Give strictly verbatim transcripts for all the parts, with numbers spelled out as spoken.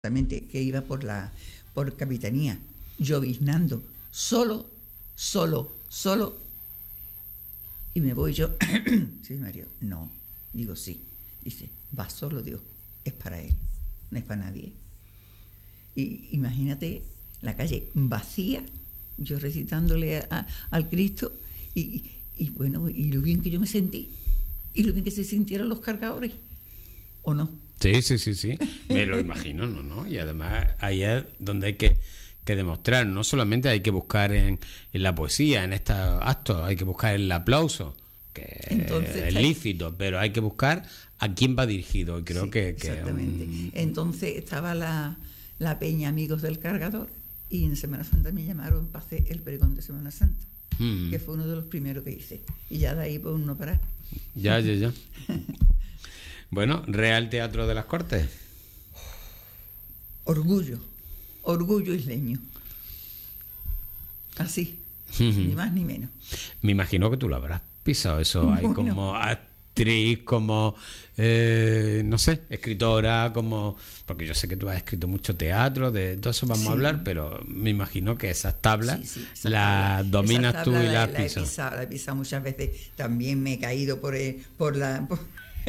exactamente, que iba por la por Capitanía, lloviznando, solo, solo, solo. Y me voy yo, sí, Mario, no, digo sí. Dice, va solo Dios, es para él, no es para nadie. Y imagínate la calle vacía, yo recitándole a, a, al Cristo, y, y bueno, y lo bien que yo me sentí, y lo bien que se sintieron los cargadores, ¿o no? Sí, sí, sí, sí, me lo imagino, ¿no? ¿no? Y además ahí es donde hay que, que demostrar, no solamente hay que buscar en, en la poesía, en estos actos, hay que buscar el aplauso, que Entonces, es lícito, pero hay que buscar a quién va dirigido, y creo sí, que, que... Exactamente. Um... Entonces estaba la, la peña Amigos del Cargador, y en Semana Santa me llamaron para hacer el pregón de Semana Santa, mm. que fue uno de los primeros que hice, y ya de ahí pues no parar. Ya, ya, ya. Bueno, Real Teatro de las Cortes. Orgullo, orgullo isleño. Así, ni más ni menos. Me imagino que tú lo habrás pisado eso ahí, bueno, como actriz, como, eh, no sé, escritora, como... Porque yo sé que tú has escrito mucho teatro, de todo eso vamos sí. a hablar, pero me imagino que esas tablas sí, sí, esas las tabla, dominas esas tú y las la, pisas. La he pisado, la he pisado muchas veces. También me he caído por, el, por la... Por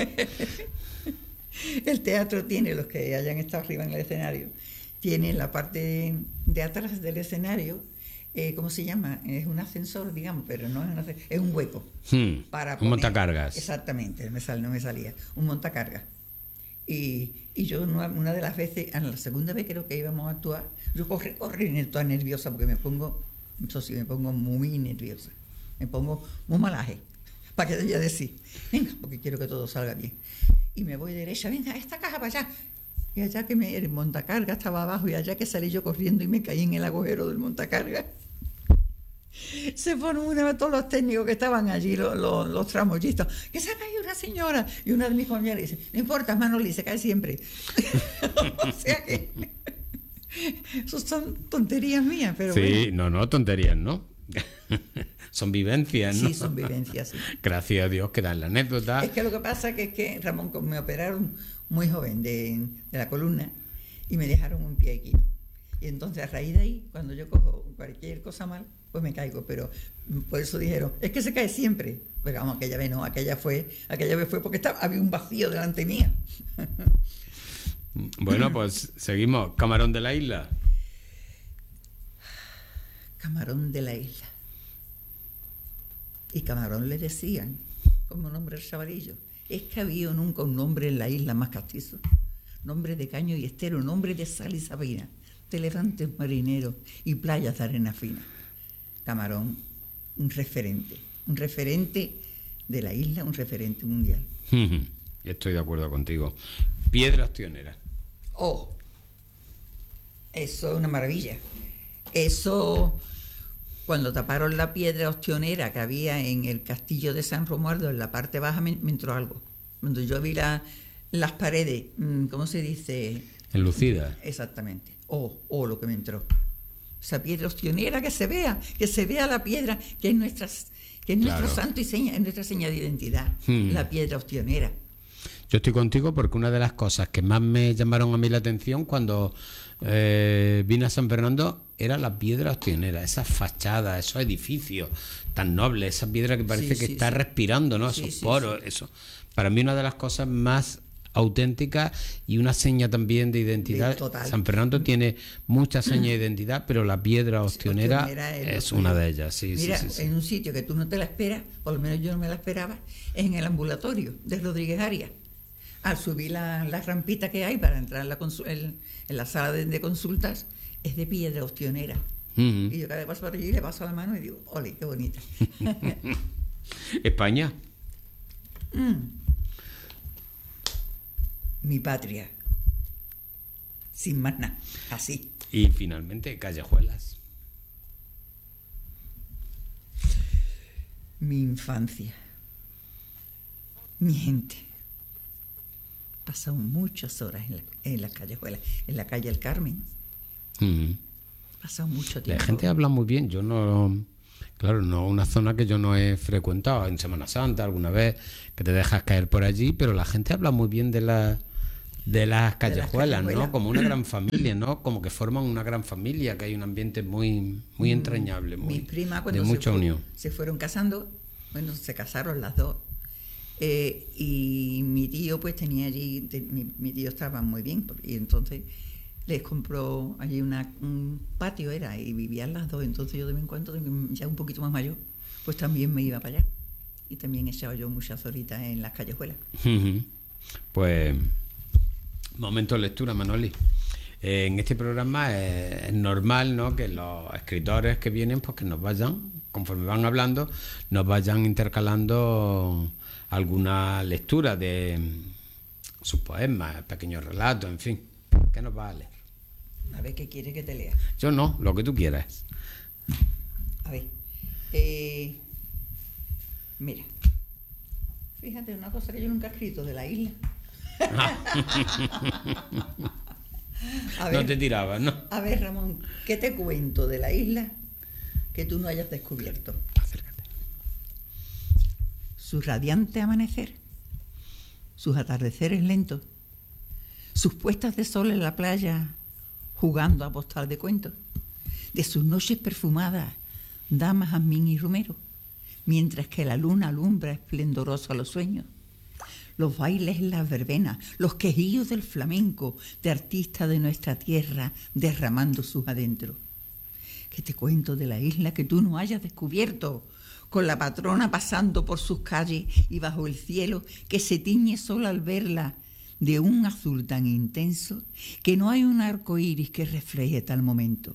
el teatro tiene, los que hayan estado arriba en el escenario, tiene la parte de, de atrás del escenario, eh, ¿cómo se llama? Es un ascensor, digamos, pero no es un ascensor, es un hueco. Hmm, para poner, un montacargas. Exactamente, me sal, no me salía, un montacargas. Y, y yo una, una de las veces, en la segunda vez creo que íbamos a actuar, yo corrí, corrí, toda nerviosa, porque me pongo, eso sí, me pongo muy nerviosa, me pongo muy malaje, para que ella decir, venga, porque quiero que todo salga bien. Y me voy derecha, venga, esta caja para allá. Y allá que me, el montacarga estaba abajo, y allá que salí yo corriendo y me caí en el agujero del montacarga. Se fueron una vez todos los técnicos que estaban allí, los, los, los tramoyistas, que se ha caído una señora. Y una de mis compañeras dice, no importa, Manoli, se cae siempre. O sea que eso son tonterías mías, pero sí, bueno. no, no, tonterías, ¿no? Son vivencias, ¿no? Sí, son vivencias, sí. Gracias a Dios que dan la anécdota. Es que lo que pasa es que, es que Ramón, me operaron muy joven de, de la columna y me dejaron un pie aquí. Y entonces a raíz de ahí, cuando yo cojo cualquier cosa mal, pues me caigo. Pero por eso dijeron, es que se cae siempre. Pero vamos, aquella vez no, aquella fue, aquella vez fue porque estaba, había un vacío delante mía. Bueno, pues seguimos. Camarón de la Isla. Camarón de la Isla. Y Camarón le decían, como nombre el chavalillo, es que había nunca un nombre en la isla más castizo. Nombre de caño y estero, nombre de sal y sabina, de levantes marineros y playas de arena fina. Camarón, un referente, un referente de la isla, un referente mundial. Estoy de acuerdo contigo. Piedra Ostionera. Oh, eso es una maravilla. Eso... Cuando taparon la piedra ostionera que había en el castillo de San Romualdo, en la parte baja, me, me entró algo. Cuando yo vi la, las paredes, ¿cómo se dice? Enlucidas. Exactamente. Oh, oh, lo que me entró. Esa piedra ostionera, que se vea, que se vea la piedra, que es, nuestra, que es claro. nuestro santo y seña, es nuestra seña de identidad, hmm. la piedra ostionera. Yo estoy contigo porque una de las cosas que más me llamaron a mí la atención cuando eh, vine a San Fernando era la piedra ostionera, esas fachadas, esos edificios tan nobles, esa piedra que parece sí, que sí, está sí. respirando, ¿no? Sí, esos sí, poros, sí. eso. Para mí una de las cosas más auténticas y una seña también de identidad. Total. San Fernando tiene muchas señas de identidad, pero la piedra ostionera, ostionera es, es una de ellas. Sí, Mira, sí, sí, sí. en un sitio que tú no te la esperas, por lo menos yo no me la esperaba, es en el ambulatorio de Rodríguez Arias. Al subir la, la rampita que hay para entrar en la, consu- el, en la sala de, de consultas, es de piedra ostionera. Uh-huh. Y yo cada vez paso por allí le paso la mano y digo, ole, qué bonita. España. Mm. Mi patria. Sin más nada, así. Y finalmente, Callejuelas. Mi infancia. Mi gente. Pasado muchas horas en la, en la Callejuelas, en la calle El Carmen. Uh-huh. Pasado mucho tiempo. La gente habla muy bien, yo no... Claro, no una zona que yo no he frecuentado en Semana Santa alguna vez, que te dejas caer por allí, pero la gente habla muy bien de la de las callejuelas, callejuelas. ¿no? Como una gran familia, ¿no? Como que forman una gran familia, que hay un ambiente muy, muy entrañable, muy, Mis primas de cuando mucha se, fu- unión. se fueron casando, bueno, se casaron las dos. Eh, y mi tío pues tenía allí, te- mi, mi tío estaba muy bien, por- y entonces les compró allí una, un patio era, y vivían las dos, entonces yo de vez en cuando, ya un poquito más mayor, pues también me iba para allá. Y también echaba yo muchas horitas en las callejuelas. Ujú. Pues, momento de lectura, Manoli. Eh, en este programa es, es normal, ¿no?, que los escritores que vienen, pues que nos vayan, conforme van hablando, nos vayan intercalando alguna lectura de sus poemas, pequeños relatos, en fin. ¿Qué nos va a leer? A ver, ¿qué quiere que te lea? Yo no, lo que tú quieras. A ver, eh, mira, fíjate una cosa que yo nunca he escrito de la isla. A No ver, te tirabas, ¿no? a ver, Ramón, ¿qué te cuento de la isla que tú no hayas descubierto? Acércate. Su radiante amanecer, sus atardeceres lentos, sus puestas de sol en la playa jugando a postal de cuentos, de sus noches perfumadas, damas, jazmín y romero, mientras que la luna alumbra esplendoroso a los sueños, los bailes en las verbenas, los quejillos del flamenco, de artistas de nuestra tierra derramando sus adentros. ¿Qué te cuento de la isla que tú no hayas descubierto? Con la patrona pasando por sus calles y bajo el cielo que se tiñe sola al verla de un azul tan intenso que no hay un arco iris que refleje tal momento.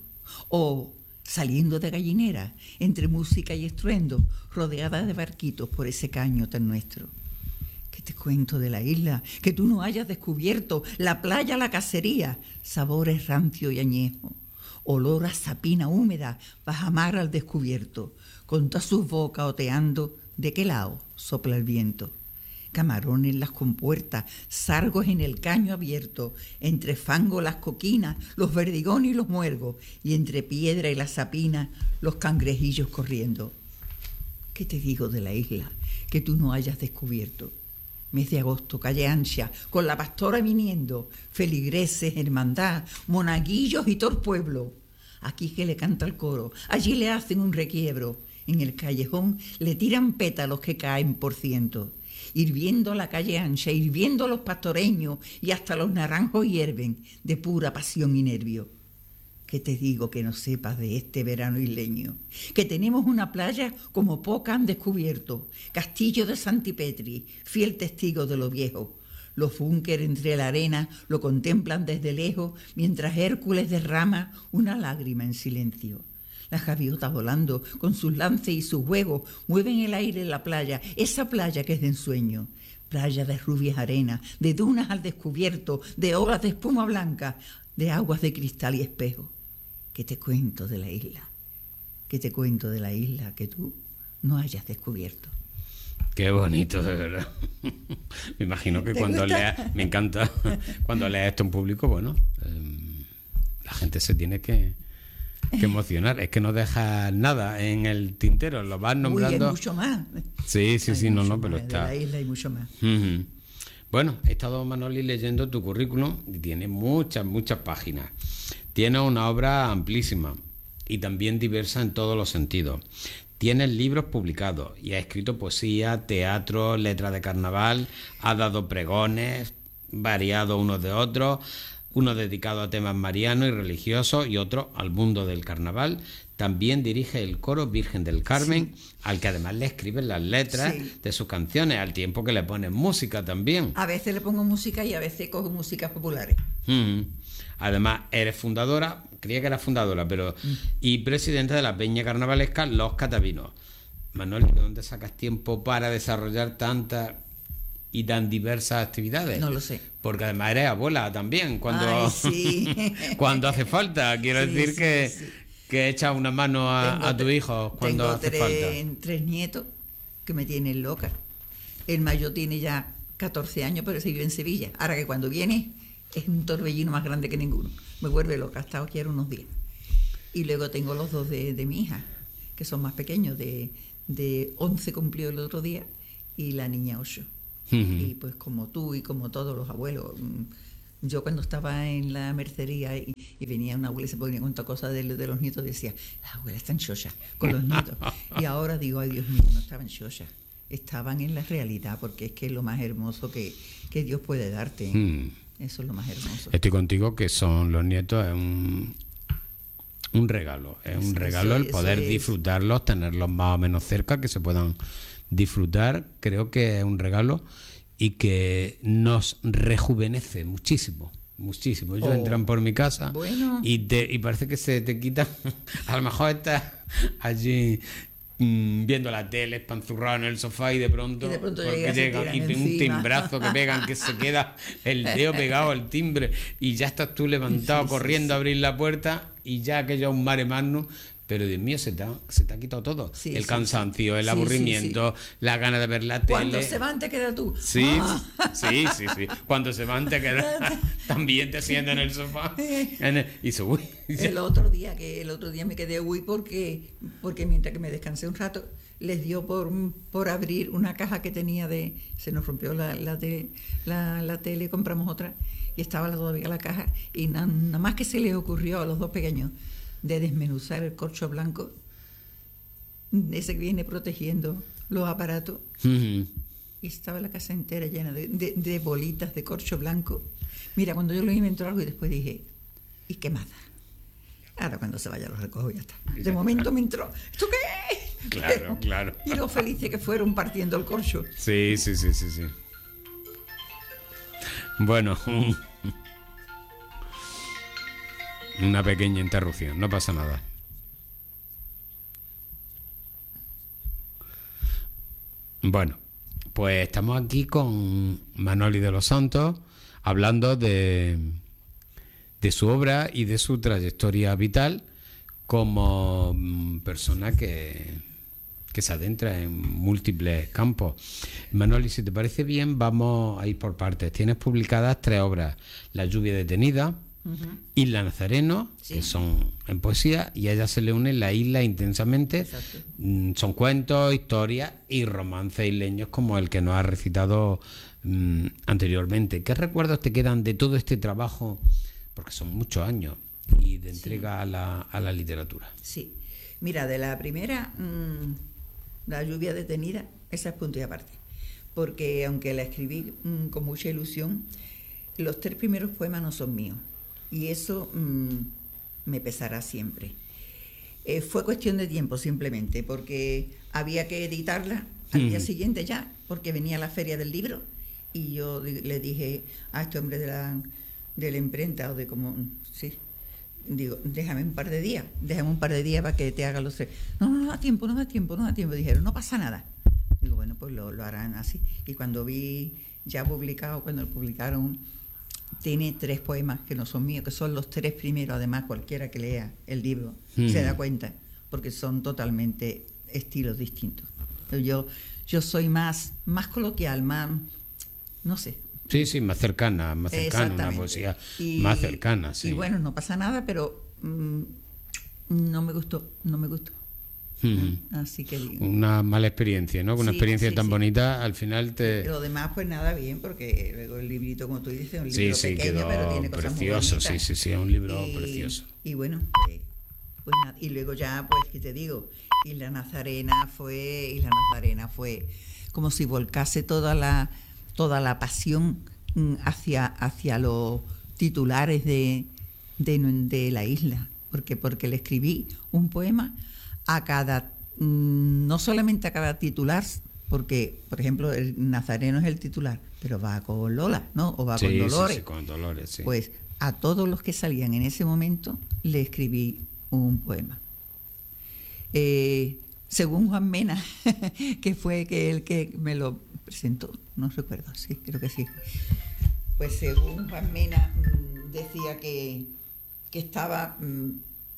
O saliendo de Gallinera, entre música y estruendo, rodeada de barquitos por ese caño tan nuestro. ¿Qué te cuento de la isla que tú no hayas descubierto? La playa, la cacería, sabores rancio y añejo, olor a sapina húmeda, bajamar al descubierto, con todas sus bocas oteando, ¿de qué lado sopla el viento? Camarones en las compuertas, sargos en el caño abierto, entre fango las coquinas, los verdigones y los muergos, y entre piedra y la sapina, los cangrejillos corriendo. ¿Qué te digo de la isla que tú no hayas descubierto? Mes de agosto, calle ancha, con la pastora viniendo, feligreses, hermandad, monaguillos y todo el pueblo. Aquí que le canta el coro, allí le hacen un requiebro, en el callejón le tiran pétalos que caen por ciento. Hirviendo la calle ancha, hirviendo los pastoreños y hasta los naranjos hierven de pura pasión y nervio. ¿Qué te digo que no sepas de este verano isleño? Que tenemos una playa como pocas han descubierto, castillo de Santipetri, fiel testigo de lo viejo. Los búnker entre la arena lo contemplan desde lejos, mientras Hércules derrama una lágrima en silencio. Las gaviotas volando, con sus lances y sus juegos, mueven el aire en la playa, esa playa que es de ensueño. Playa de rubias arenas, de dunas al descubierto, de olas de espuma blanca, de aguas de cristal y espejo. ¿Qué te cuento de la isla? ¿Qué te cuento de la isla que tú no hayas descubierto? Qué bonito, de verdad. Me imagino que cuando gusta? leas, me encanta, cuando leas esto en público, bueno, eh, la gente se tiene que, que emocionar. Es que no dejas nada en el tintero, lo vas nombrando. Uy, hay mucho más. Sí, sí, Hay sí, no, mucho no, pero más, está. De la isla hay mucho más. Uh-huh. Bueno, he estado, Manoli, leyendo tu currículum y tiene muchas, muchas páginas. Tiene una obra amplísima y también diversa en todos los sentidos. Tienes libros publicados y ha escrito poesía, teatro, letras de carnaval, ha dado pregones variados unos de otros, uno dedicado a temas marianos y religiosos y otro al mundo del carnaval. También dirige el coro Virgen del Carmen, sí, al que además le escriben las letras, sí, de sus canciones, al tiempo que le ponen música también. A veces le pongo música y a veces cojo músicas populares. Mm. Además, eres fundadora, creía que eras fundadora, pero mm. y presidenta de la Peña Carnavalesca Los Catavinos. Manoli, ¿de dónde sacas tiempo para desarrollar tantas y tan diversas actividades? No lo sé. Porque además eres abuela también, cuando, Ay, sí. cuando hace falta. Quiero sí, decir sí, que... Sí. que echas una mano a, tengo, a tu hijo cuando tengo hace tres, falta. tres nietos que me tienen loca. El mayor tiene ya catorce años, pero se vive en Sevilla. Ahora que cuando viene es un torbellino más grande que ninguno. Me vuelve loca, ha estado aquí ahora unos días. Y luego tengo los dos de, de mi hija, que son más pequeños, de, de once cumplió el otro día y la niña ocho. Uh-huh. Y pues como tú y como todos los abuelos, yo cuando estaba en la mercería y, y venía una abuela y se ponía a contar cosas de, de los nietos, decía, la abuela está en xoxa con los nietos. Y ahora digo, ay Dios mío, no estaban en xoxa, estaban en la realidad, porque es que es lo más hermoso que, que Dios puede darte. Mm. Eso es lo más hermoso. Estoy contigo que son los nietos, es un, un regalo, es un regalo el poder disfrutarlos, tenerlos más o menos cerca, que se puedan disfrutar. Creo que es un regalo y que nos rejuvenece muchísimo, muchísimo. Ellos oh, entran por mi casa bueno. y, te, y parece que se te quita. A lo mejor estás allí mmm, viendo la tele, espanzurrado en el sofá y de pronto, y de pronto porque llegan y un timbrazo que pegan, que se queda el dedo pegado al timbre y ya estás tú levantado sí, corriendo sí, sí. a abrir la puerta y ya aquello es un mare magnum. Pero Dios mío, se te ha, se te ha quitado todo. Sí, el sí, cansancio, sí. el aburrimiento, sí, sí. la gana de ver la tele. Cuando se van te quedas tú. Sí, ah. sí, sí, sí. Cuando se van te quedas también te sientas en el sofá. En el, y se, uy, el otro día, que el otro día me quedé uy porque, porque mientras que me descansé un rato, les dio por, por abrir una caja que tenía de... Se nos rompió la, la, de, la, la tele, compramos otra y estaba todavía la caja y nada, nada más que se les ocurrió a los dos pequeños de desmenuzar el corcho blanco, ese que viene protegiendo los aparatos, uh-huh. y estaba la casa entera llena de, de, de bolitas de corcho blanco. Mira, cuando yo lo vi me entró algo y después dije, ¿y qué más da? Ahora cuando se vaya lo recojo y ya está. De momento me entró, ¿esto qué es? Claro, Pero, claro. Y lo felices que fueron partiendo el corcho. Sí, sí, sí, sí, sí. Bueno... Una pequeña interrupción, no pasa nada. Bueno, pues estamos aquí con Manoli de los Santos hablando de, de su obra y de su trayectoria vital como persona que, que se adentra en múltiples campos. Manoli, si te parece bien, vamos a ir por partes. Tienes publicadas tres obras: La lluvia detenida, Uh-huh. Isla Nazareno, sí. que son en poesía, y a ella se le une La isla intensamente. Exacto. Son cuentos, historias y romances isleños como el que nos has recitado mm, anteriormente. ¿Qué recuerdos te quedan de todo este trabajo? Porque son muchos años y de entrega sí. a, la, a la literatura. Sí, mira, de la primera, mmm, La lluvia detenida, esa es punto y aparte, porque aunque la escribí mmm, con mucha ilusión, los tres primeros poemas no son míos. Y eso mmm, me pesará siempre. Eh, fue cuestión de tiempo simplemente, porque había que editarla al mm. día siguiente ya, porque venía la feria del libro, y yo le dije a este hombre de la, de la imprenta, o de como, sí, digo, déjame un par de días, déjame un par de días para que te haga los tres. No, no, no da tiempo, no da tiempo, no da tiempo. Dijeron, no pasa nada. Digo, bueno, pues lo, lo harán así. Y cuando vi ya publicado, cuando lo publicaron, tiene tres poemas que no son míos, que son los tres primeros. Además, cualquiera que lea el libro mm. se da cuenta, porque son totalmente estilos distintos. Yo, yo soy más, más coloquial, más, no sé. Sí, sí, más cercana, más cercana, una poesía y, más cercana, sí. Y bueno, no pasa nada, pero mmm, no me gustó, no me gustó. Mm. Así que una mala experiencia, ¿no? Una sí, experiencia sí, tan sí. bonita, al final te... Lo demás, pues nada, bien, porque luego el librito, como tú dices, es un libro sí, sí, pequeño, pero tiene cosas precioso, muy bonitas. sí, sí, sí, es un libro y, precioso. Y bueno, pues, pues nada, y luego ya, pues, ¿qué te digo? Isla Nazarena fue, Isla Nazarena fue como si volcase toda la, toda la pasión hacia, hacia los titulares de, de, de la isla, porque, porque le escribí un poema a cada, no solamente a cada titular, porque, por ejemplo, el Nazareno es el titular, pero va con Lola, ¿no? O va sí, con Dolores. Sí, sí, con Dolores, sí. Pues a todos los que salían en ese momento le escribí un poema. Eh, según Juan Mena, que fue que el que me lo presentó, no recuerdo, sí, creo que sí. Pues según Juan Mena mmm, decía que, que estaba... Mmm,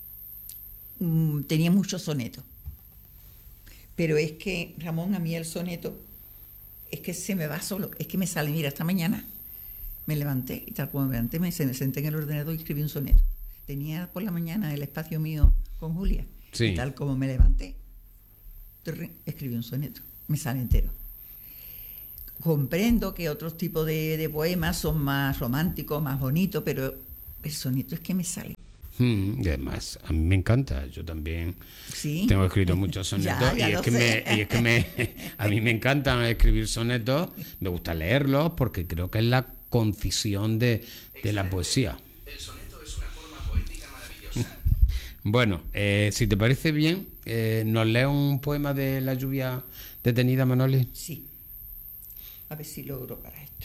tenía muchos sonetos, pero es que, Ramón, a mí el soneto es que se me va solo, es que me sale, mira, esta mañana me levanté y tal como me levanté me senté en el ordenador y escribí un soneto. Tenía por la mañana el espacio mío con Julia, sí. y tal como me levanté escribí un soneto, me sale entero. comprendo que otros tipos de, de poemas son más románticos, más bonitos, pero el soneto es que me sale. Mm, y además, a mí me encanta. Yo también ¿Sí? tengo escrito muchos sonetos. Ya, ya y, es lo que sé. me, y es que me, a mí me encantan escribir sonetos. Me gusta leerlos porque creo que es la concisión de, de la poesía. El soneto es una forma poética maravillosa. Bueno, eh, si te parece bien, eh, ¿nos lees un poema de La lluvia detenida, Manoli? Sí. A ver si logro para esto.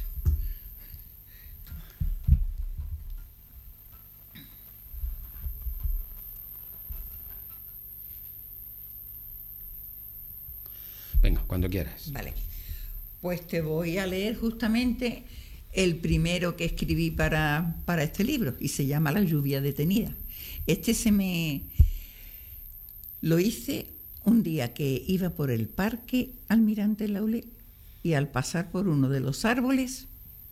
Venga, cuando quieras. Vale. Pues te voy a leer justamente el primero que escribí para, para este libro y se llama La lluvia detenida. Este se me... Lo hice un día que iba por el parque Almirante Laulé y al pasar por uno de los árboles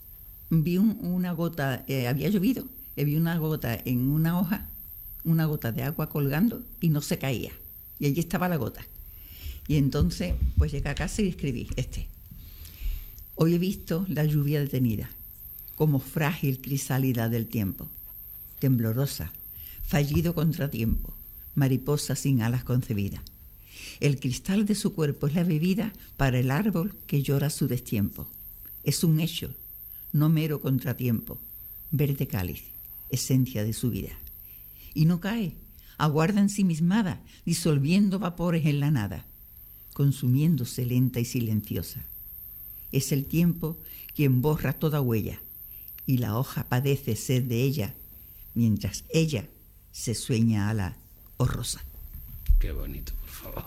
vi un, una gota, eh, había llovido, y vi una gota en una hoja, una gota de agua colgando y no se caía. Y allí estaba la gota. Y entonces pues llegué a casa y escribí este. Hoy he visto la lluvia detenida, como frágil crisálida del tiempo, temblorosa, fallido contratiempo, mariposa sin alas concebida. El cristal de su cuerpo es la bebida para el árbol que llora su destiempo. Es un hecho, no mero contratiempo, verde cáliz, esencia de su vida. Y no cae, aguarda ensimismada, disolviendo vapores en la nada, consumiéndose lenta y silenciosa. Es el tiempo quien borra toda huella, y la hoja padece sed de ella, mientras ella se sueña ala o rosa. Qué bonito, por favor.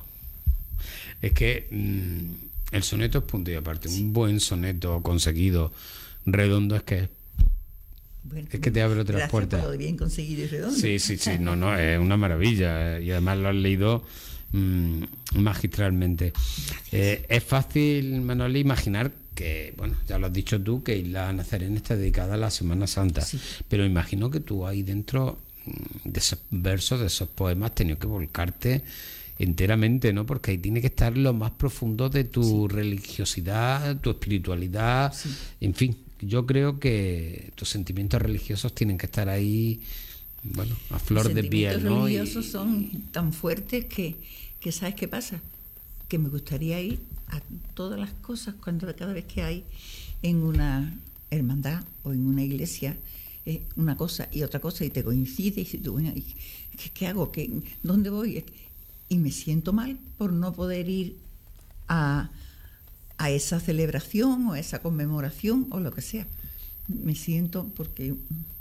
Es que mmm, el soneto es punto y aparte. Sí. Un buen soneto conseguido, redondo, es que bueno, es que te abre otras gracias puertas. Por lo bien conseguido y redondo. Sí, sí, sí, no, no, es una maravilla. Y además lo has leído mmm, magistralmente. Eh, es fácil, Manoli, imaginar que, bueno, ya lo has dicho tú, que Isla Nazarena está dedicada a la Semana Santa. Sí. Pero imagino que tú ahí dentro de esos versos, de esos poemas, has tenido que volcarte enteramente, ¿no? Porque ahí tiene que estar lo más profundo de tu sí. religiosidad, tu espiritualidad, sí. en fin. Yo creo que tus sentimientos religiosos tienen que estar ahí, bueno, a flor de piel, ¿no? Los sentimientos religiosos y... son tan fuertes que, que ¿sabes qué pasa? Que me gustaría ir a todas las cosas cuando cada vez que hay en una hermandad o en una iglesia eh, una cosa y otra cosa y te coincide y tú, bueno, ¿qué, qué hago? ¿Qué, ¿Dónde voy? Y me siento mal por no poder ir a, a esa celebración o a esa conmemoración o lo que sea. Me siento porque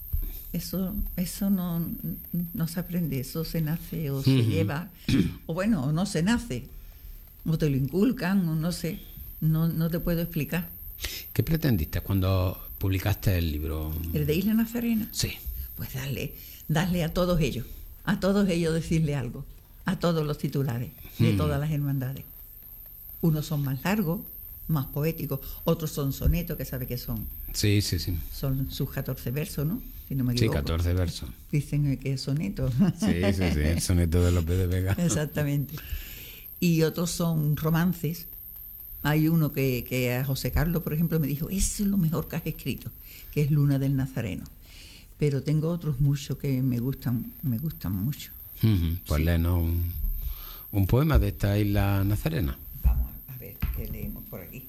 eso eso no, no se aprende, eso se nace o se lleva, o bueno, o no se nace, o te lo inculcan, o no sé, no, no te puedo explicar. ¿Qué pretendiste cuando publicaste el libro? ¿El de Isla Nazarena? Sí. Pues darle, darle a todos ellos, a todos ellos decirle algo. A todos los titulares de hmm. todas las hermandades. Unos son más largos, más poéticos, otros son sonetos, que sabe que son. Sí, sí, sí. Son sus catorce versos, ¿no? Si no me equivoco. Sí, catorce versos. Dicen que es soneto. Sí, sí, sí, el soneto de Lope de Vega. Exactamente. Y otros son romances. Hay uno que, que a José Carlos, por ejemplo, me dijo, ese es lo mejor que has escrito, que es Luna del Nazareno. Pero tengo otros muchos que me gustan, me gustan mucho. Uh-huh. Pues sí. Léenos un, un poema de esta Isla Nazarena. Vamos a ver qué leemos por aquí.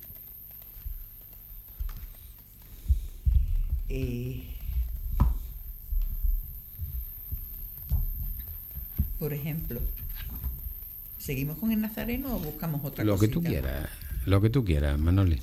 Eh, por ejemplo, ¿seguimos con el Nazareno o buscamos otra cosa? Lo cosita? que tú quieras, lo que tú quieras, Manoli.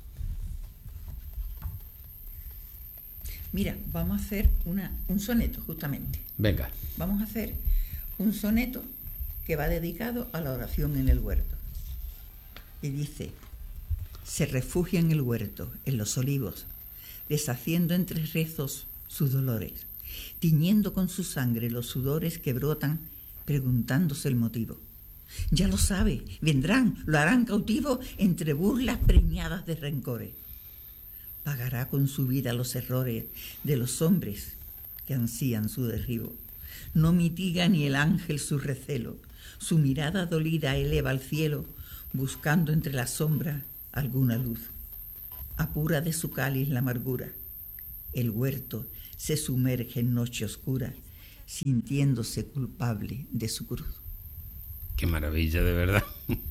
Mira, vamos a hacer una, un soneto, justamente. Venga. Vamos a hacer un soneto que va dedicado a la oración en el huerto. Y dice, se refugia en el huerto, en los olivos, deshaciendo entre rezos sus dolores, tiñendo con su sangre los sudores que brotan, preguntándose el motivo. Ya lo sabe, vendrán, lo harán cautivo entre burlas preñadas de rencores. Pagará con su vida los errores de los hombres que ansían su derribo. No mitiga ni el ángel su recelo, su mirada dolida eleva al cielo, buscando entre las sombras alguna luz. apura de su cáliz la amargura. El huerto se sumerge en noche oscura, sintiéndose culpable de su cruz. Qué maravilla, de verdad.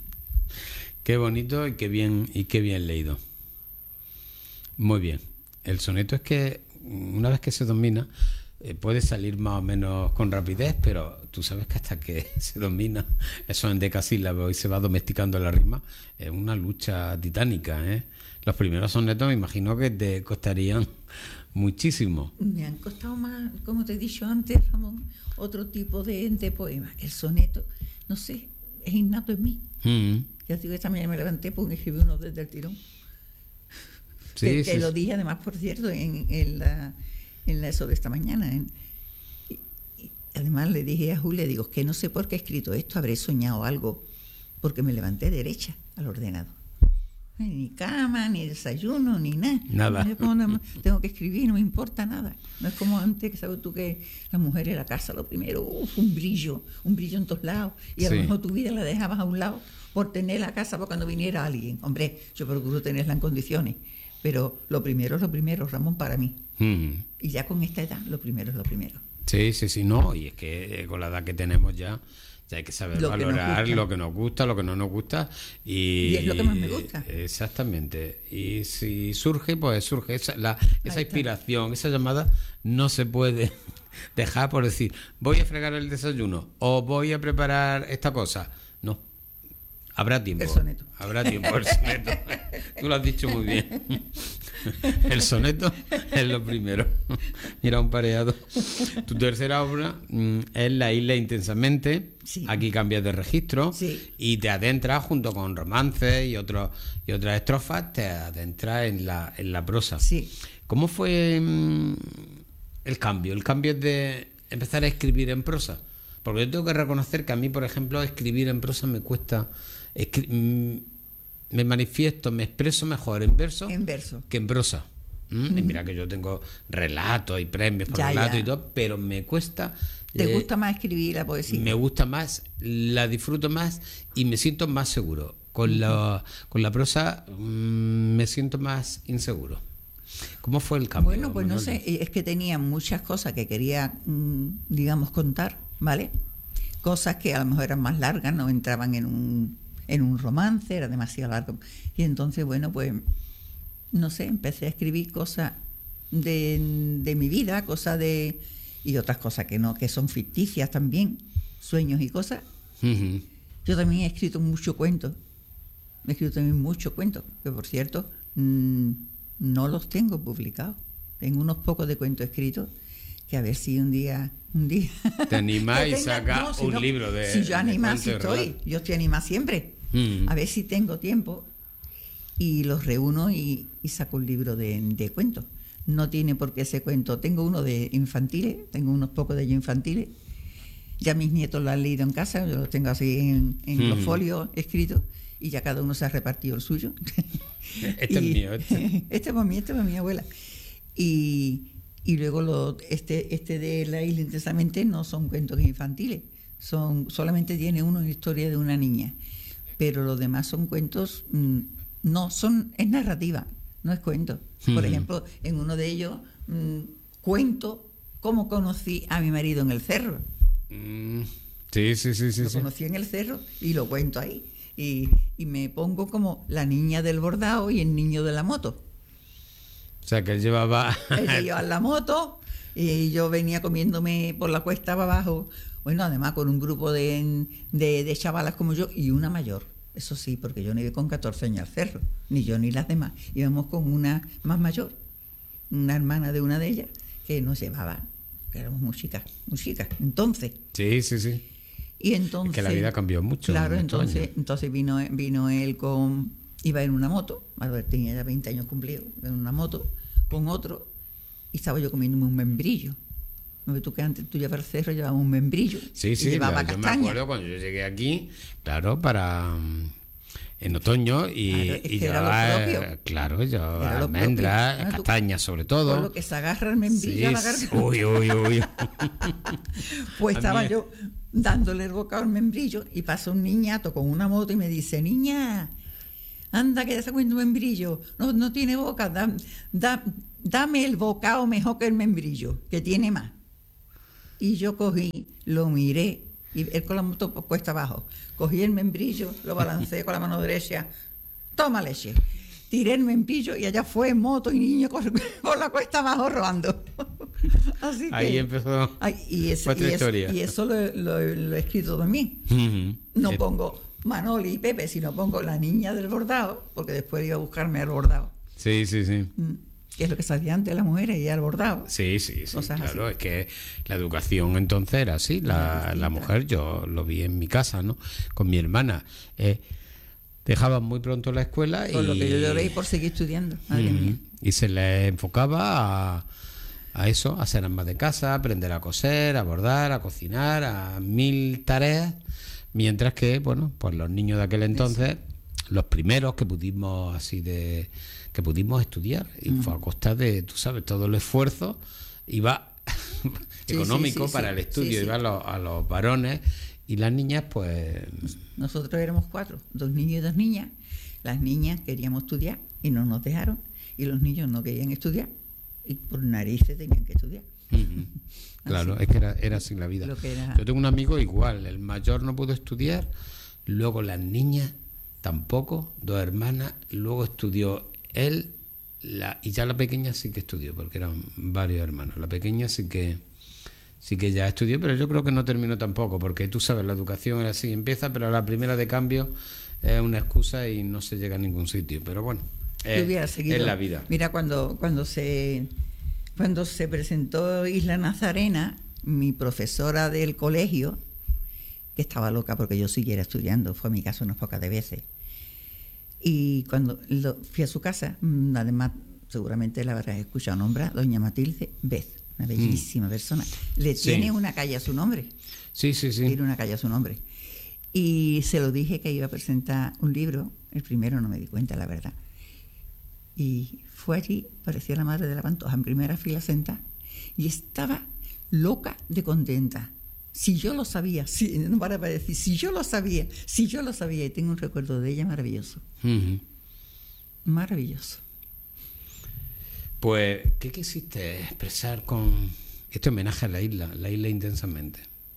Qué bonito y qué bien, y qué bien leído. Muy bien. El soneto es que una vez que se domina eh, puede salir más o menos con rapidez, pero tú sabes que hasta que se domina eso en decasílabos y se va domesticando la rima, es una lucha titánica, ¿eh? Los primeros sonetos me imagino que te costarían muchísimo. Me han costado más, como te he dicho antes, Ramón, otro tipo de, de poemas. El soneto, no sé, es innato en mí. Mm. Ya digo, esta mañana me levanté porque escribí uno desde el tirón. Sí, que, sí, que lo sí. dije además, por cierto, en, en, la, en la eso de esta mañana. En, y, y además le dije a Julia, digo, que no sé por qué he escrito esto, habré soñado algo, porque me levanté derecha al ordenador. Ay, ni cama, ni desayuno, ni nada. Nada. Yo como no- tengo que escribir, no me importa nada. No es como antes, que sabes tú que las mujeres en la casa lo primero, uf, un brillo, un brillo en todos lados. Y a Sí. lo mejor tu vida la dejabas a un lado por tener la casa para cuando viniera alguien. Hombre, yo procuro tenerla en condiciones. Pero lo primero es lo primero, Ramón, para mí. Mm. Y ya con esta edad, lo primero es lo primero. Sí, sí, sí, no, y es que eh, con la edad que tenemos ya, ya hay que saber Lo que nos valorar gusta. lo que nos gusta, lo que no nos gusta. Y, Y es lo que más me gusta. Exactamente. Y si surge, pues surge esa, la, Ahí esa está. inspiración, esa llamada, no se puede dejar por decir, voy a fregar el desayuno o voy a preparar esta cosa. No. Habrá tiempo. El soneto. Habrá tiempo, el soneto. Tú lo has dicho muy bien. El soneto es lo primero. Mira, un pareado. Tu tercera obra mm, es La isla intensamente. Sí. Aquí cambias de registro Sí. y te adentras junto con romances y otros y otras estrofas, te adentras en la, en la prosa. Sí. ¿Cómo fue mm, el cambio? El cambio de empezar a escribir en prosa. Porque yo tengo que reconocer que a mí, por ejemplo, escribir en prosa me cuesta. escri- mm, me manifiesto, me expreso mejor en verso En verso. que en prosa. ¿Mm? Y mira que yo tengo relatos y premios por Ya, relatos ya. y todo, pero me cuesta. ¿Te eh, gusta más escribir la poesía? Me gusta más, la disfruto más y me siento más seguro. Con la, con la prosa mm, me siento más inseguro. ¿Cómo fue el cambio? Bueno, pues no Manolo? sé, es que tenía muchas cosas que quería, mm, digamos, contar, ¿vale? Cosas que a lo mejor eran más largas, no entraban en un, en un romance, era demasiado largo. Y entonces, bueno, pues, no sé, empecé a escribir cosas de, de mi vida, cosas de... y otras cosas que no, que son ficticias también, sueños y cosas. Ujú. Yo también he escrito muchos cuentos, he escrito también muchos cuentos, que por cierto, mmm, no los tengo publicados. Tengo unos pocos de cuentos escritos que a ver si un día, un día... Te animás que y tenga- sacas si un libro de- Si yo de animada cuentos sí y estoy, relatos. yo estoy animada siempre. Mm. A ver si tengo tiempo y los reúno y, y saco un libro de, de cuentos. No tiene por qué ser cuento. Tengo uno de infantiles, tengo unos pocos de ellos infantiles. Ya mis nietos lo han leído en casa, yo los tengo así en, en los Mm. folios escritos y ya cada uno se ha repartido el suyo. Este es mío, este. Este es para mí, este es para mi abuela. Y, y luego lo, este, este de La isla intensamente no son cuentos infantiles, son, solamente tiene uno una historia de una niña, pero los demás son cuentos, mm, no, son, es narrativa, no es cuento. Por Mm. ejemplo, en uno de ellos mm, cuento cómo conocí a mi marido en el cerro. Mm. Sí, sí, sí, sí. Lo sí. conocí en el cerro y lo cuento ahí. Y, y me pongo como la niña del bordado y el niño de la moto. O sea, que él llevaba... Él iba en la moto y yo venía comiéndome por la cuesta para abajo. Bueno, además con un grupo de, de, de chavalas como yo y una mayor. Eso sí, porque yo no iba con catorce años al cerro, ni yo ni las demás. Íbamos con una más mayor, una hermana de una de ellas, que nos llevaba, que éramos muy chicas, muy chicas. Entonces, Sí, sí, sí. y entonces... Es que la vida cambió mucho. Claro, en estos entonces, años. entonces vino, vino él con... Iba en una moto, a ver, tenía ya veinte años cumplidos, en una moto, con otro, y estaba yo comiéndome un membrillo. ¿No ves tú que antes tú llevabas al cerro, llevabas un membrillo? Sí, y sí, llevaba la- yo me castaña. acuerdo cuando yo llegué aquí, claro, para... mm, en otoño y, Claro, es y que era lo llevaba, propio. eh, claro, llevaba Era lo almendras, propio. Ah, tú- castañas sobre todo. Por lo que se agarra el membrillo Sí, a la sí. garganta. Uy, uy, uy. Pues A estaba mí- yo dándole el bocado al membrillo y pasa un niñato con una moto y me dice, niña, anda que ya está comiendo membrillo, no, no tiene boca, da, da, dame el bocado mejor que el membrillo, que tiene más. Y yo cogí, lo miré, y él con la moto cuesta abajo, cogí el membrillo, lo balanceé con la mano derecha, toma leche. Tiré el membrillo y allá fue moto y niño por, por la cuesta abajo robando. Así que, ahí empezó ay, y, ese, otra y, historia. eso, y eso lo, lo, lo he escrito también. Uh-huh. No Eh, pongo Manoli y Pepe, sino pongo la niña del bordado, porque después iba a buscarme al bordado. Sí, sí, sí. Mm, que es lo que se hacía antes de las mujeres, y al bordado. Sí, sí, sí, Cosas claro, así. es que la educación entonces era así, la, Era la mujer, yo lo vi en mi casa, ¿no? Con mi hermana. Eh, dejaban muy pronto la escuela y... Por lo que yo lloré y por seguir estudiando, madre Ujú. mía. Y se le enfocaba a, a eso, a ser amas de casa, a aprender a coser, a bordar, a cocinar, a mil tareas, mientras que, bueno, pues los niños de aquel entonces, los primeros que pudimos así de que pudimos estudiar, y Ujú. fue a costa de, tú sabes, todo el esfuerzo iba Sí, económico sí, sí, para sí. el estudio, Sí, sí. iba a los, a los varones, y las niñas pues Nosotros éramos cuatro, dos niños y dos niñas. Las niñas queríamos estudiar y no nos dejaron, y los niños no querían estudiar y por narices tenían que estudiar. Ujú. Claro, Así. es que era, era así la vida. Lo que era- Yo tengo un amigo igual, el mayor no pudo estudiar, luego las niñas tampoco, dos hermanas, luego estudió él, la, y ya la pequeña sí que estudió, porque eran varios hermanos. La pequeña sí que sí que ya estudió, pero yo creo que no terminó tampoco, porque tú sabes, la educación era así, empieza, pero la primera de cambio es una excusa y no se llega a ningún sitio. Pero bueno, Yo es, hubiera seguido. es la vida. Mira, cuando, cuando se cuando se presentó Isla Nazarena, mi profesora del colegio, que estaba loca porque yo siguiera estudiando, fue a mi casa unas pocas de veces. Y cuando lo, fui a su casa, mm, además seguramente la habrás escuchado nombrar, doña Matilde Bez, una bellísima persona. Le Sí. tiene una calle a su nombre. Sí, sí, sí. Tiene una calle a su nombre. Y se lo dije que iba a presentar un libro, el primero no me di cuenta, la verdad. Y fue allí, parecía la madre de la Pantoja, en primera fila sentada, y estaba loca de contenta. Si yo lo sabía, si, no para para decir, si yo lo sabía, si yo lo sabía, y tengo un recuerdo de ella maravilloso, Ujú. maravilloso. Pues, ¿qué quisiste expresar con este homenaje a la isla, la isla intensamente?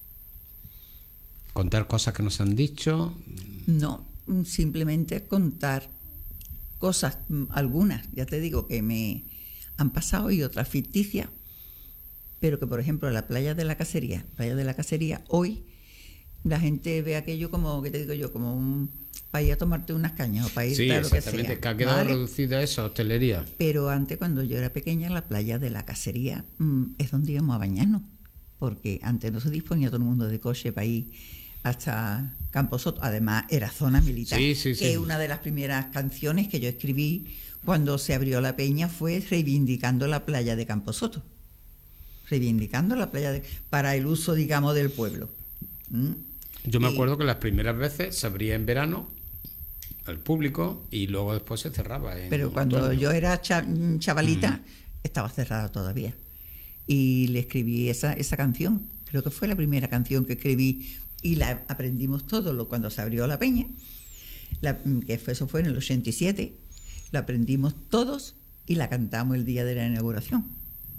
Contar cosas que nos han dicho. No, simplemente contar cosas, mm, algunas, ya te digo, que me han pasado y otras ficticias, pero que, por ejemplo, la playa de la Cacería, playa de la Cacería, hoy la gente ve aquello como, ¿qué te digo yo? Como un, para ir a tomarte unas cañas o para ir Sí, a lo que exactamente, sea, que ha quedado ¿vale? reducida eso, hostelería. Pero antes, cuando yo era pequeña, la playa de la Cacería mm, es donde íbamos a bañarnos, porque antes no se disponía todo el mundo de coche para ir hasta Camposoto. Además, era zona militar, Sí, sí, sí. que una de las primeras canciones que yo escribí cuando se abrió la peña fue reivindicando la playa de Camposoto, reivindicando la playa de, para el uso, digamos, del pueblo. ¿Mm? Yo me Y- acuerdo que las primeras veces se abría en verano al público y luego después se cerraba. En Pero cuando otoño. yo era cha- chavalita, estaba cerrada todavía. Y le escribí esa, esa canción. Creo que fue la primera canción que escribí y la aprendimos todos lo- cuando se abrió la peña. La- que fue, eso fue en el ochenta y siete. La aprendimos todos y la cantamos el día de la inauguración.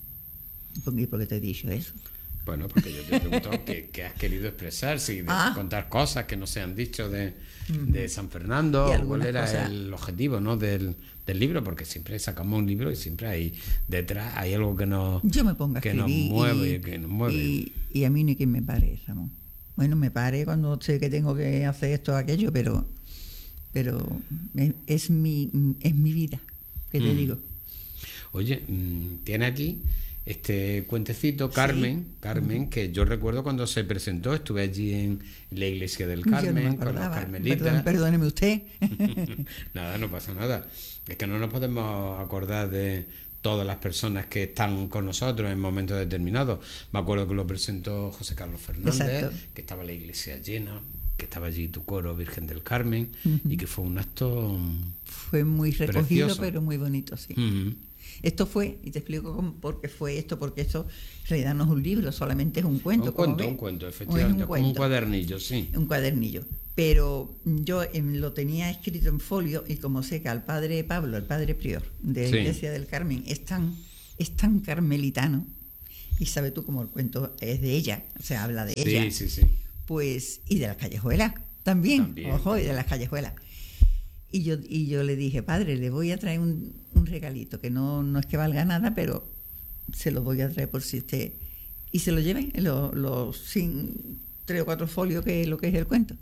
¿Por qué, por qué te he dicho eso? Bueno, porque yo te he preguntado qué, qué has querido expresar, si de Ah. contar cosas que no se han dicho de, de San Fernando, Y cuál algunas era cosas. el objetivo, ¿no? del, del libro, porque siempre sacamos un libro y siempre hay detrás hay algo que nos, Yo me pongo a que nos escribir mueve, y, que nos mueve. y, y a mí ni quien me pare, Ramón. Bueno, me pare cuando sé que tengo que hacer esto o aquello, pero pero es, es mi es mi vida, ¿qué te Mm. digo? Oye, mm, tiene aquí este cuentecito, Carmen, Sí. Carmen, que yo recuerdo cuando se presentó, estuve allí en la iglesia del Yo no me Carmen, con los acordaba. carmelitas. Perdón, perdóneme usted. Nada, no pasa nada. Es que no nos podemos acordar de todas las personas que están con nosotros en momentos determinados. Me acuerdo que lo presentó José Carlos Fernández, Exacto. que estaba la iglesia llena, que estaba allí tu coro Virgen del Carmen, Ujú. y que fue un acto... Fue muy recogido, Precioso. pero muy bonito, sí. Ujú. Esto fue, y te explico cómo, por qué fue esto, porque esto en realidad no es un libro, solamente es un cuento. Un cuento, ves. un cuento, efectivamente, un como un cuento. cuadernillo, sí. Un cuadernillo. Pero yo eh, lo tenía escrito en folio y como sé que al padre Pablo, el padre prior de la Sí. Iglesia del Carmen, es tan, es tan carmelitano, y sabes tú como el cuento es de ella, o sea, habla de ella, Sí, sí, sí. pues, y de las callejuelas también, También, ojo, y también. de las callejuelas. Y yo, y yo le dije, padre, le voy a traer un, un regalito, que no, no es que valga nada, pero se lo voy a traer por si esté. Y se lo llevé, los lo, sin tres o cuatro folios, que es lo que es el cuento.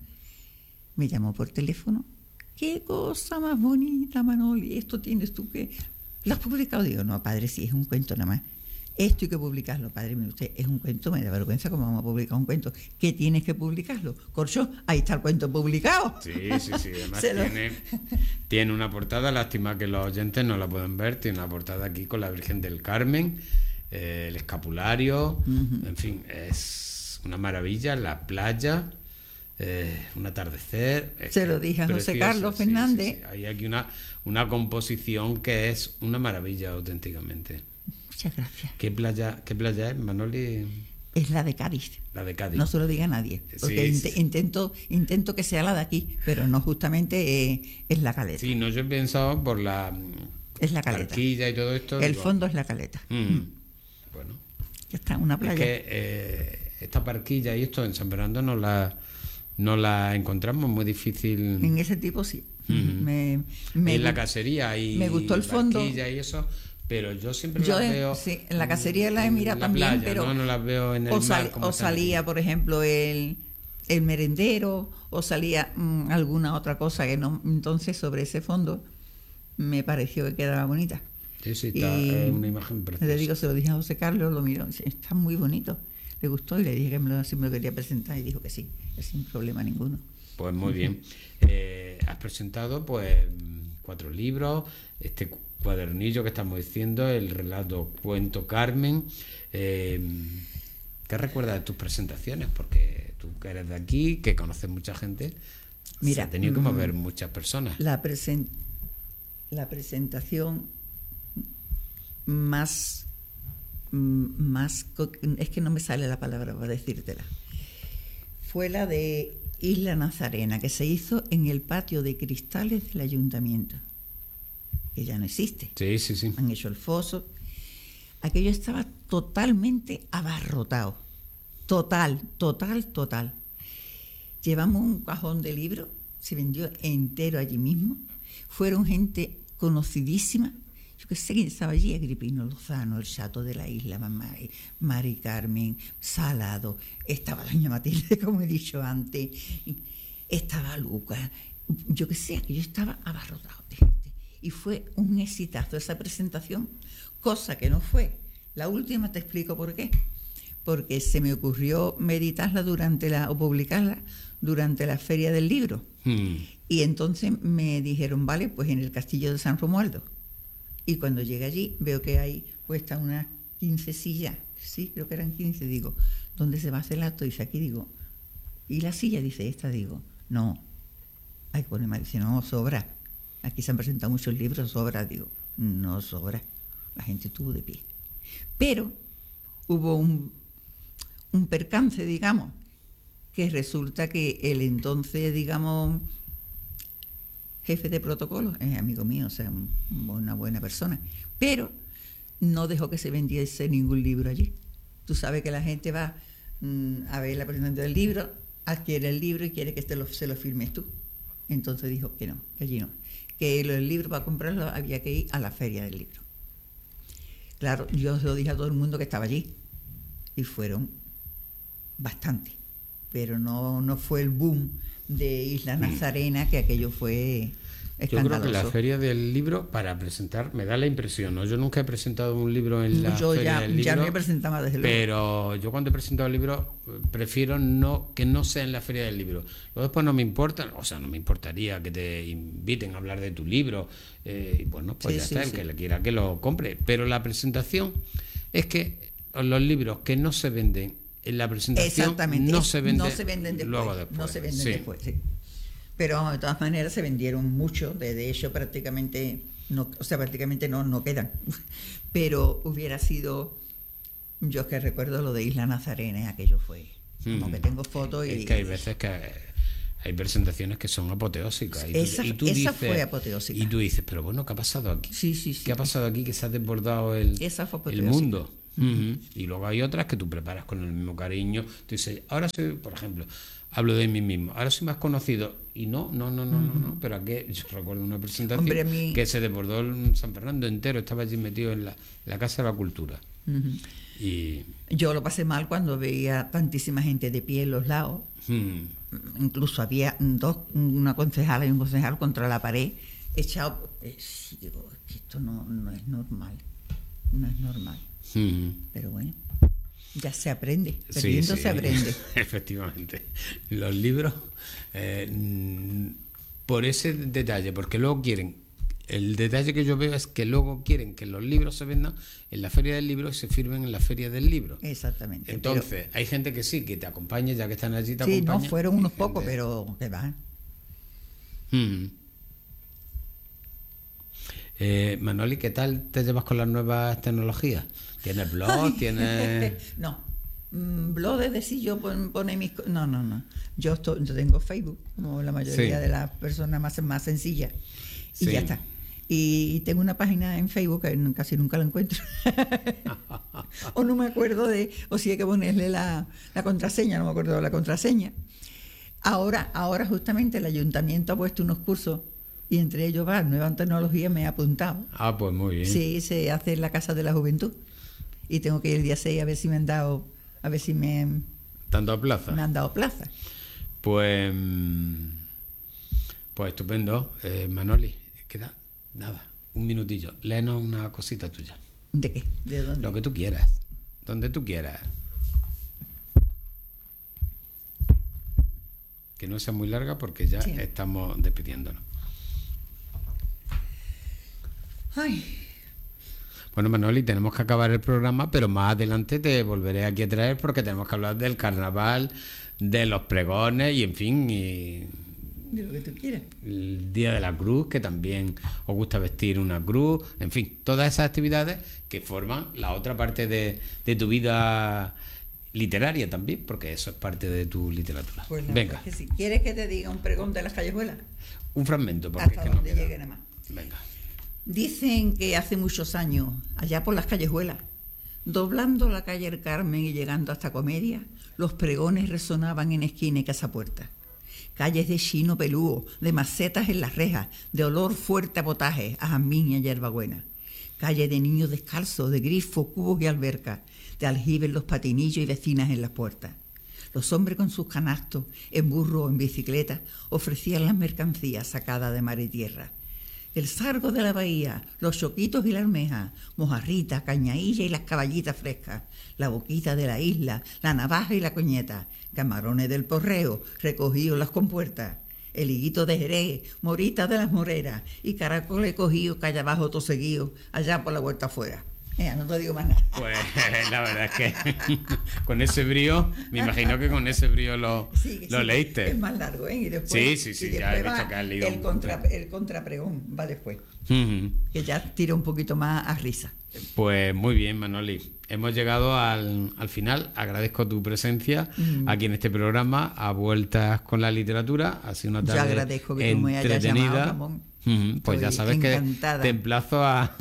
Me llamó por teléfono. ¡Qué cosa más bonita, Manoli! Esto tienes tú que... ¿Lo has publicado? Digo, no, padre, sí, es un cuento nada más. Esto hay que publicarlo, padre. Mire usted, es un cuento, me da vergüenza cómo vamos a publicar un cuento. ¿Qué tienes que publicarlo? Corcho, ahí está el cuento publicado. Sí, sí, sí. Además Se lo- tiene, tiene una portada, lástima que los oyentes no la pueden ver. Tiene una portada aquí con la Virgen del Carmen, eh, el escapulario, Ujú. en fin, es una maravilla, la playa, eh, un atardecer. es Se que lo dije a José precioso, Carlos sí, sí, Fernández. sí. Hay aquí una, una composición que es una maravilla auténticamente. Muchas gracias. ¿Qué playa, qué playa es, Manoli? Es la de Cádiz. La de Cádiz. No se lo diga a nadie, porque Sí, int- sí. intento intento que sea la de aquí, pero no justamente eh, es la caleta. Sí, no, yo he pensado por la Es la caleta. barquilla y todo esto. El digo, fondo es la caleta. mm, bueno, Ya está, una es playa. que eh, esta barquilla y esto en San Fernando no la, no la encontramos muy difícil. En ese tipo sí. Ujú. me, me en la gu- cacería y me gustó el fondo. barquilla y eso, pero yo siempre Yo las en- veo. sí, en la cacería la he en mirado la también, playa, pero no, no las veo en el o, mar. sal- como o están aquí. salía, por ejemplo, el, el merendero, o salía mm, alguna otra cosa que no. Entonces, sobre ese fondo me pareció que quedaba bonita. Sí, sí, está, Y es una imagen preciosa. le digo, se lo dije a José Carlos, lo miró, dice, está muy bonito. Le gustó y le dije que me lo, si me lo quería presentar y dijo que sí, que sin problema ninguno. Pues muy bien. Eh, has presentado pues cuatro libros, este cu- cuadernillo que estamos diciendo, el relato Cuento Carmen. Eh, ¿Qué recuerdas de tus presentaciones? Porque tú que eres de aquí, que conoces mucha gente, Mira, se ha tenido que mm, mover muchas personas. La, presen- la presentación más, mm, más, co- es que no me sale la palabra para decírtela, fue la de Isla Nazarena, que se hizo en el patio de cristales del ayuntamiento, que ya no existe. Sí, sí, sí. Han hecho el foso. Aquello estaba totalmente abarrotado. Total, total, total. Llevamos un cajón de libros, se vendió entero allí mismo. Fueron gente conocidísima. Yo que sé quién estaba allí, Agripino Lozano, el Chato de la Isla, Mamá, Mari Carmen, Salado, estaba doña Matilde, como he dicho antes, y estaba Lucas. Yo que sé, aquello estaba abarrotado de gente. Y fue un exitazo esa presentación, cosa que no fue. La última te explico por qué. Porque se me ocurrió meditarla durante la, o publicarla durante la Feria del Libro. Mm. Y entonces me dijeron, vale, pues en el Castillo de San Romualdo. Y cuando llegué allí veo que hay puestas unas quince sillas, sí, creo que eran quince, digo, ¿dónde se va a hacer el acto? Dice, aquí, digo, ¿y la silla? Dice, esta, digo, no, hay que poner más, dice, no, sobra. Aquí se han presentado muchos libros, sobra, digo, no sobra. La gente estuvo de pie. Pero hubo un, un percance, digamos, que resulta que el entonces, digamos, jefe de protocolo, es amigo mío, o sea, un- una buena persona, pero no dejó que se vendiese ningún libro allí. Tú sabes que la gente va mm, a ver la presentación del libro, adquiere el libro y quiere que te lo, se lo firmes tú. Entonces dijo que no, que allí no, que los libros para comprarlos había que ir a la feria del libro. Claro, yo se lo dije a todo el mundo que estaba allí y fueron bastante, pero no, no fue el boom de Isla Nazarena, que aquello fue Yo creo escandaloso. que la feria del libro, para presentar, me da la impresión, ¿no? Yo nunca he presentado un libro en la yo feria ya, del libro. ya me presentaba desde luego. Pero yo cuando he presentado el libro eh, prefiero no que no sea en la feria del libro. Luego después no me importa, o sea, no me importaría que te inviten a hablar de tu libro. Eh, y bueno, pues Sí, ya sí, está, el sí. que le quiera que lo compre. Pero la presentación es que los libros que no se venden en la presentación Exactamente, no es- se venden, no se venden después, luego después. no se venden Sí. después, sí. Pero vamos, de todas maneras se vendieron mucho, de, de hecho prácticamente no, o sea, prácticamente no, no quedan. Pero hubiera sido, yo es que recuerdo lo de Isla Nazarena, aquello fue, como Mm. que tengo fotos y... Es que hay veces que hay presentaciones que son apoteósicas. Y tú, Esa- y tú esa dices, fue apoteósica. Y tú dices, pero bueno, ¿qué ha pasado aquí? Sí, sí, sí. ¿Qué ha pasado aquí que se ha desbordado el, Esa fue el apoteósica. mundo? Ujú. Y luego hay otras que tú preparas con el mismo cariño. Tú dices, ahora soy, por ejemplo, hablo de mí mismo, ahora soy más conocido. Y no, no, no, no, no, no. Pero aquí yo recuerdo una presentación Hombre, a mí- que se desbordó el San Fernando entero, estaba allí metido en la, en la Casa de la Cultura. Ujú. Y Yo lo pasé mal cuando veía tantísima gente de pie en los lados. mm, Incluso había dos, una concejala y un concejal contra la pared, echado. Eh, sí, digo, es que esto no, no es normal. No es normal. mm. Pero bueno, ya se aprende. Sí, Perdiendo sí, se aprende. Efectivamente. Los libros, eh, mm, por ese detalle, porque luego quieren, el detalle que yo veo es que luego quieren que los libros se vendan en la feria del libro y se firmen en la feria del libro. Exactamente. Entonces, hay gente que sí, que te acompaña, ya que están allí, te pero, sí, no, acompaña. fueron unos Y pocos, gente- pero que va. Mm. Eh, Manoli, ¿qué tal te llevas con las nuevas tecnologías? ¿Tienes blog? ¿Tienes...? No. Mm, Blog de decir yo pon- pone mis... co- No, no, no. Yo, estoy, yo tengo Facebook, como la mayoría Sí. de las personas más, más sencillas. Y Sí. ya está. Y tengo una página en Facebook que n- casi nunca la encuentro. O no me acuerdo de... O si hay que ponerle la, la contraseña, no me acuerdo de la contraseña. Ahora, ahora justamente el ayuntamiento ha puesto unos cursos y entre ellos va Nueva Tecnología, me he apuntado. Ah, pues muy bien. Sí, se hace en la Casa de la Juventud. Y tengo que ir el día seis a ver si me han dado, a ver si me, Tanto a plaza. me han dado plaza. Pues, mm, pues estupendo. Eh, Manoli, queda nada, un minutillo. Léenos una cosita tuya. ¿De qué? ¿De dónde? Lo que tú quieras. Donde tú quieras. Que no sea muy larga porque ya Sí. estamos despidiéndonos. Ay, Bueno, Manoli, tenemos que acabar el programa, pero más adelante te volveré aquí a traer porque tenemos que hablar del carnaval, de los pregones y, en fin, y de lo que tú quieras. el Día de la Cruz, que también os gusta vestir una cruz, en fin, todas esas actividades que forman la otra parte de, de tu vida literaria también, porque eso es parte de tu literatura. Pues la Venga, verdad es que si quieres que te diga un pregón de las callejuelas, un fragmento, porque hasta es que no donde queda. llegue nada más. Venga. Dicen que hace muchos años, allá por las callejuelas, doblando la calle El Carmen y llegando hasta Comedia, los pregones resonaban en esquina y casa puerta. Calles de chino pelúo, de macetas en las rejas, de olor fuerte a potaje, a jazmín y a hierbabuena. Calle de niños descalzos, de grifos, cubos y albercas, de aljibe en los patinillos y vecinas en las puertas. Los hombres con sus canastos, en burro o en bicicleta, ofrecían las mercancías sacadas de mar y tierra. El sargo de la bahía, los choquitos y la almeja, mojarrita, cañailla y las caballitas frescas, la boquita de la isla, la navaja y la coñeta, camarones del porreo, recogidos las compuertas, el higuito de Jerez, morita de las moreras y caracoles cogidos calle abajo toseguidos allá por la vuelta afuera. Eh, no te digo más nada. Pues la verdad es que con ese brío, me imagino que con ese brío lo, Sí, que lo sí, leíste. es más largo, ¿eh? Y después, Sí, sí, sí, y ya he después visto va que has leído el, un contra, montón. el contrapregón va después, Ujú. que ya tira un poquito más a risa. Pues muy bien, Manoli. Hemos llegado al, al final. Agradezco tu presencia Mm. aquí en este programa, a Vueltas con la Literatura. Ha sido una Yo tarde agradezco que tú me hayas entretenida. llamado, Ramón. Ujú, pues ya Estoy sabes encantada. que te emplazo a...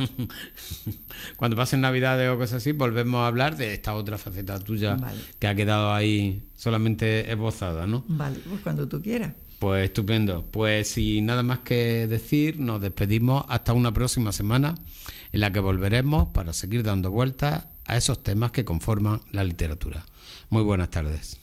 Cuando pasen Navidades o cosas así, volvemos a hablar de esta otra faceta tuya Vale. que ha quedado ahí solamente esbozada, ¿no? Vale, pues cuando tú quieras. Pues estupendo. Pues sin nada más que decir, nos despedimos hasta una próxima semana en la que volveremos para seguir dando vueltas a esos temas que conforman la literatura. Muy buenas tardes.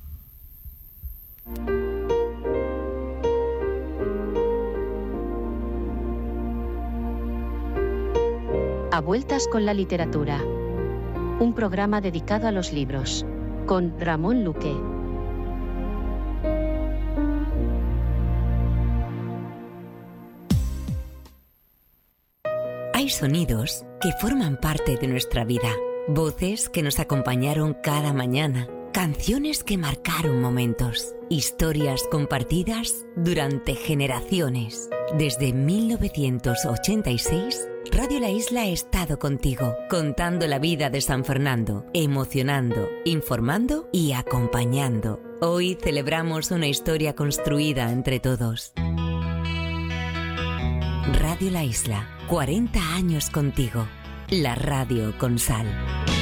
A Vueltas con la Literatura. Un programa dedicado a los libros. Con Ramón Luque. Hay sonidos que forman parte de nuestra vida, voces que nos acompañaron cada mañana, canciones que marcaron momentos, historias compartidas durante generaciones. Desde mil novecientos ochenta y seis, Radio La Isla ha estado contigo, contando la vida de San Fernando, emocionando, informando y acompañando. Hoy celebramos una historia construida entre todos. Radio La Isla, cuarenta años contigo. La radio con sal.